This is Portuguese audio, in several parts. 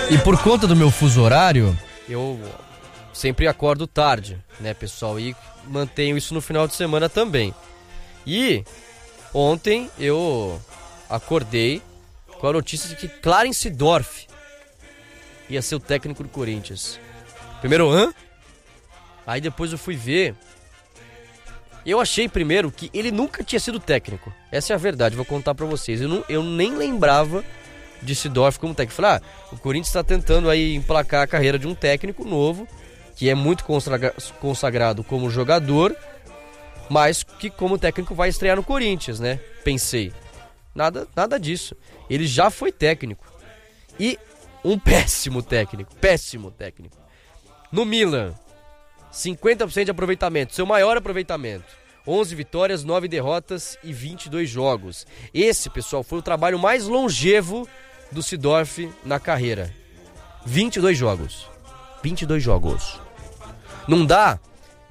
E por conta do meu fuso horário, eu sempre acordo tarde, né, pessoal? E mantenho isso no final de semana também. E ontem eu acordei com a notícia de que Clarence Seedorf ia ser o técnico do Corinthians. Primeiro, Aí depois eu fui ver. Eu achei primeiro que ele nunca tinha sido técnico. Essa é a verdade, vou contar pra vocês. Eu nem lembrava de Seedorf como técnico. Falei, o Corinthians está tentando aí emplacar a carreira de um técnico novo, que é muito consagrado como jogador, mas que como técnico vai estrear no Corinthians, né? Pensei. Nada disso. Ele já foi técnico. E um péssimo técnico. No Milan, 50% de aproveitamento, seu maior aproveitamento. 11 vitórias, 9 derrotas e 22 jogos. Esse, pessoal, foi o trabalho mais longevo do Seedorf na carreira. 22 jogos. Não dá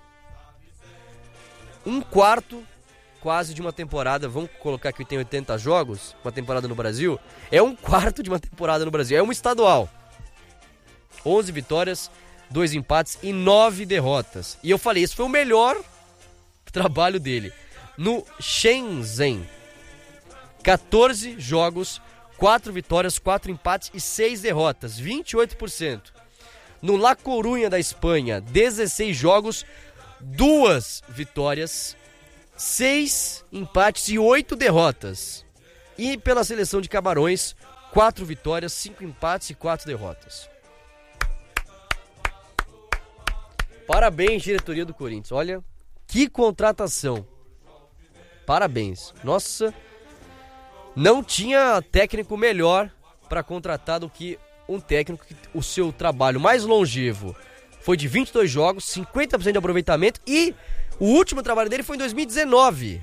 um quarto quase de uma temporada. Vamos colocar que tem 80 jogos, uma temporada no Brasil. É um quarto de uma temporada no Brasil. É uma estadual. 11 vitórias, 2 empates e 9 derrotas. E eu falei, esse foi o melhor trabalho dele. No Shenzhen, 14 jogos, 4 vitórias, 4 empates e 6 derrotas, 28%. No La Coruña da Espanha, 16 jogos, 2 vitórias, 6 empates e 8 derrotas. E pela seleção de Camarões, 4 vitórias, 5 empates e 4 derrotas. Parabéns, diretoria do Corinthians. Olha, que contratação. Parabéns. Nossa, não tinha técnico melhor para contratar do que um técnico que o seu trabalho mais longevo foi de 22 jogos, 50% de aproveitamento e o último trabalho dele foi em 2019.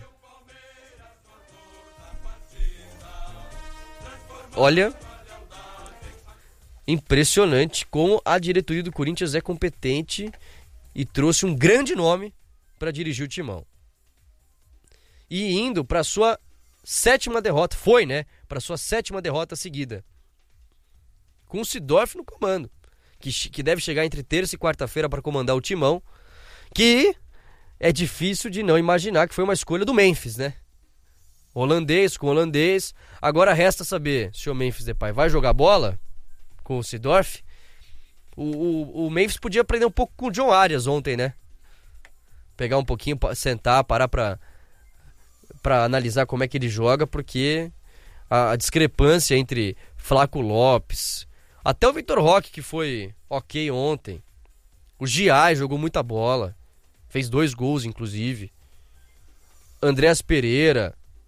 Olha, impressionante como a diretoria do Corinthians é competente e trouxe um grande nome para dirigir o timão. E indo para sua 7ª derrota, para sua 7ª derrota seguida. Com o Seedorf no comando, que deve chegar entre terça e quarta-feira para comandar o timão, que é difícil de não imaginar que foi uma escolha do Memphis, né? Holandês com holandês. Agora resta saber se o Memphis Depay vai jogar bola com o Seedorf. O Memphis podia aprender um pouco com o John Arias ontem, né? Pegar um pouquinho, sentar, parar pra analisar como é que ele joga, porque a discrepância entre Flaco Lopes, até o Vitor Roque, que foi ok ontem, o Giai jogou muita bola, fez 2 gols inclusive, Andréas Pereira,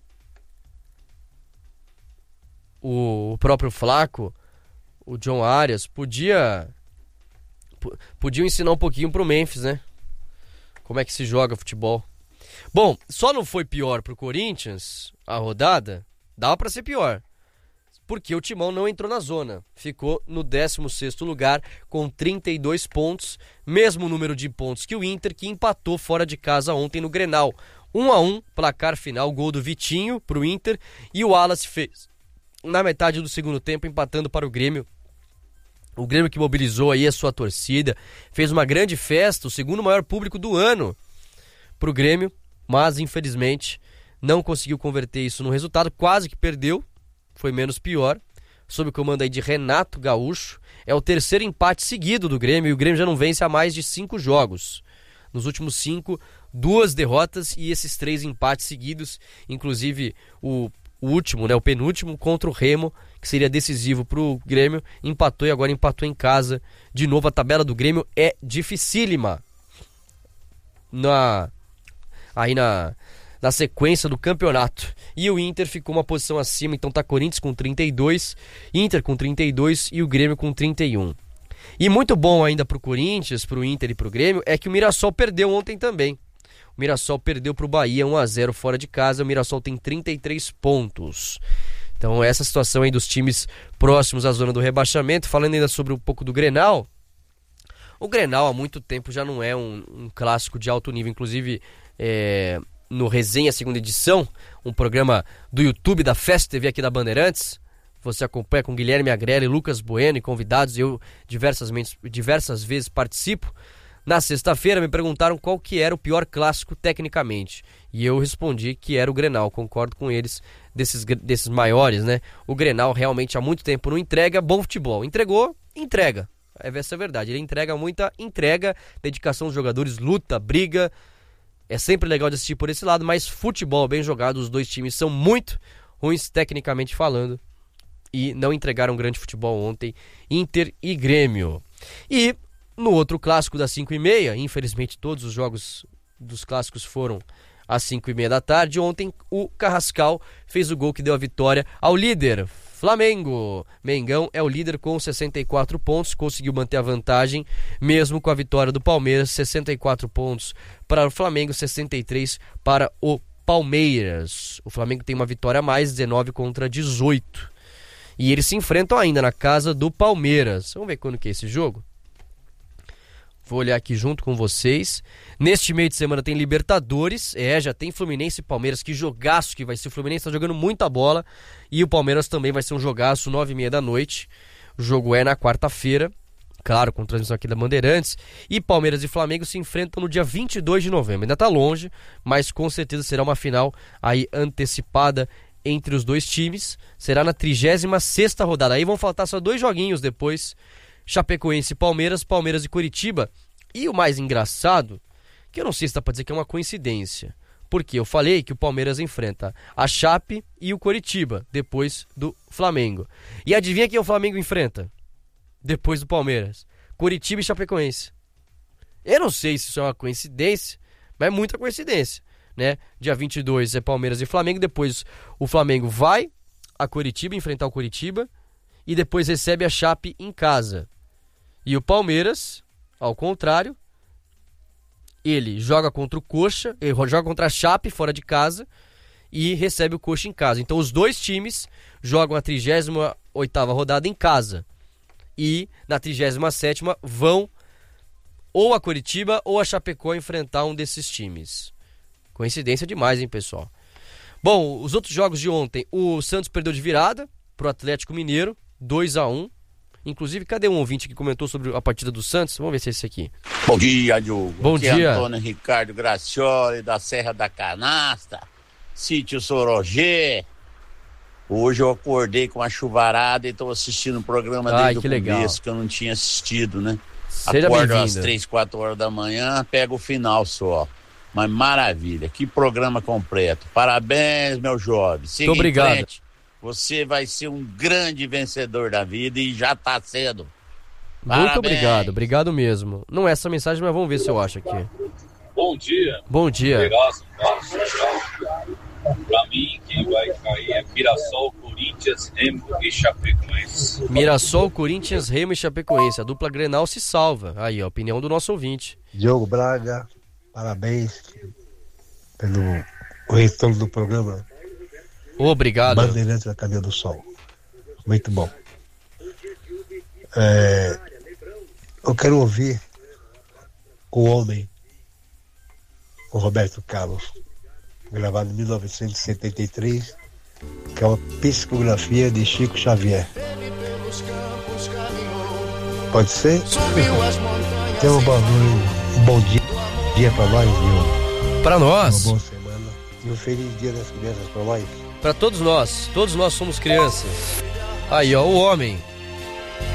o próprio Flaco, o John Arias, podiam ensinar um pouquinho pro Memphis, né? Como é que se joga futebol. Bom, só não foi pior pro Corinthians a rodada, dava pra ser pior, porque o Timão não entrou na zona, ficou no 16º lugar com 32 pontos, mesmo número de pontos que o Inter, que empatou fora de casa ontem no Grenal, 1-1, placar final, gol do Vitinho pro Inter, e o Wallace fez na metade do segundo tempo, empatando para o Grêmio. O Grêmio que mobilizou aí a sua torcida, fez uma grande festa, o segundo maior público do ano pro Grêmio, mas infelizmente não conseguiu converter isso no resultado, quase que perdeu, foi menos pior, sob o comando aí de Renato Gaúcho. É o 3º empate seguido do Grêmio, e o Grêmio já não vence há mais de 5 jogos. Nos últimos 5, 2 derrotas e esses 3 empates seguidos, inclusive o último, né, o penúltimo contra o Remo, que seria decisivo pro Grêmio, empatou e agora empatou em casa. De novo, a tabela do Grêmio é dificílima na sequência do campeonato. E o Inter ficou uma posição acima, então tá Corinthians com 32, Inter com 32 e o Grêmio com 31. E muito bom ainda pro Corinthians, pro Inter e pro Grêmio, é que o Mirassol perdeu ontem também. O Mirassol perdeu pro Bahia 1-0 fora de casa, o Mirassol tem 33 pontos. Então essa situação aí dos times próximos à zona do rebaixamento. Falando ainda sobre um pouco do Grenal, o Grenal há muito tempo já não é um clássico de alto nível. Inclusive no Resenha Segunda Edição, um programa do YouTube da Festa TV aqui da Bandeirantes, você acompanha, com Guilherme Agrelli, Lucas Bueno e convidados, eu diversas vezes participo. Na sexta-feira me perguntaram qual que era o pior clássico tecnicamente, e eu respondi que era o Grenal. Concordo com eles, desses maiores, né? O Grenal realmente há muito tempo não entrega bom futebol. Entregou, entrega. Essa é a verdade, ele entrega muita entrega, dedicação dos jogadores, luta, briga. É sempre legal de assistir por esse lado, mas futebol bem jogado, os dois times são muito ruins tecnicamente falando e não entregaram um grande futebol ontem, Inter e Grêmio. E no outro clássico das 5h30, infelizmente todos os jogos dos clássicos foram às 5h30 da tarde, ontem o Carrascal fez o gol que deu a vitória ao líder, Flamengo. Mengão é o líder com 64 pontos, conseguiu manter a vantagem mesmo com a vitória do Palmeiras, 64 pontos para o Flamengo, 63 para o Palmeiras. O Flamengo tem uma vitória a mais, 19 contra 18. E eles se enfrentam ainda na casa do Palmeiras. Vamos ver quando que é esse jogo? Vou olhar aqui junto com vocês. Neste meio de semana tem Libertadores. Já tem Fluminense e Palmeiras. Que jogaço que vai ser. O Fluminense tá jogando muita bola. E o Palmeiras também vai ser um jogaço, 9h30 da noite. O jogo é na quarta-feira. Claro, com transmissão aqui da Bandeirantes. E Palmeiras e Flamengo se enfrentam no dia 22 de novembro. Ainda tá longe, mas com certeza será uma final aí antecipada entre os dois times. Será na 36ª rodada. Aí vão faltar só 2 joguinhos depois. Chapecoense e Palmeiras, Palmeiras e Coritiba. E o mais engraçado, que eu não sei se dá pra dizer que é uma coincidência, porque eu falei que o Palmeiras enfrenta a Chape e o Coritiba, depois do Flamengo. E adivinha quem o Flamengo enfrenta? Depois do Palmeiras. Coritiba e Chapecoense. Eu não sei se isso é uma coincidência, mas é muita coincidência, né? Dia 22 é Palmeiras e Flamengo, depois o Flamengo vai a Coritiba enfrentar o Coritiba e depois recebe a Chape em casa. E o Palmeiras, ao contrário, ele joga contra o Coxa, ele joga contra a Chape fora de casa e recebe o Coxa em casa. Então os dois times jogam a 38ª rodada em casa. E na 37ª vão ou a Coritiba ou a Chapecó enfrentar um desses times. Coincidência demais, hein, pessoal? Bom, os outros jogos de ontem, o Santos perdeu de virada pro Atlético Mineiro, 2-1. Inclusive, cadê um ouvinte que comentou sobre a partida do Santos? Vamos ver se é esse aqui. Bom dia, Diogo. Bom dia. Antônio Ricardo Gracioli, da Serra da Canastra, Sítio Sorogê. Hoje eu acordei com uma chuvarada e estou assistindo o programa desde o começo, legal. Que eu não tinha assistido, né? Seja acordo bem-vindo. às 3, 4 horas da manhã, pego o final só. Mas maravilha, que programa completo. Parabéns, meu jovem. Siga muito obrigado. Em frente. Você vai ser um grande vencedor da vida e já está sendo. Parabéns. Muito obrigado, obrigado mesmo. Não é essa mensagem, mas vamos ver se eu acho aqui. Bom dia. Bom dia. Legal, pra mim, quem vai cair é Mirassol, Corinthians, Remo e Chapecoense. Mirassol, Corinthians, Remo e Chapecoense. A dupla Grenal se salva. Aí, a opinião do nosso ouvinte. Diogo Braga, parabéns pelo retorno do programa. Obrigado. Bandeirantes da Caminho do Sol. Muito bom. Eu quero ouvir O Homem, o Roberto Carlos, gravado em 1973, que é uma psicografia de Chico Xavier. Pode ser? Então, um bom dia para nós, viu? Para nós. Uma boa semana e um feliz Dia das Crianças para nós. Para todos nós somos crianças. Aí, ó, O Homem.